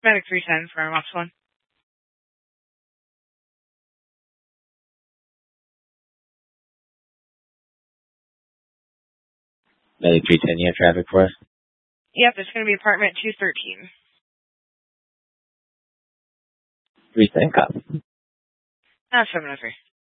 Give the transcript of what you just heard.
Medic 310 for Mox 1. Medic 310, you have traffic for us? Yep, it's going to be apartment 213. 310 cop. 703.